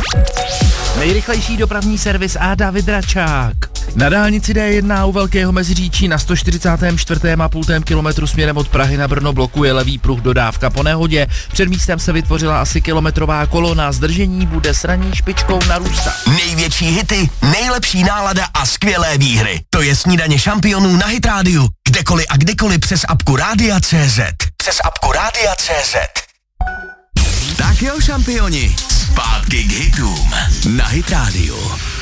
Nejrychlejší dopravní servis a David Račák. Na dálnici D1 u Velkého Meziříčí na 144,5 kilometru směrem od Prahy na Brno blokuje levý pruh dodávka po nehodě. Před místem se vytvořila asi kilometrová kolona, zdržení bude s ranní špičkou narůstat. Největší hity, nejlepší nálada a skvělé výhry. To je Snídaně šampionů na Hit Radio. Kdekoliv a kdykoliv přes apku Rádia.cz. Přes apku Rádia.cz. Tak jo, šampioni, zpátky k hitům na Hit Radio.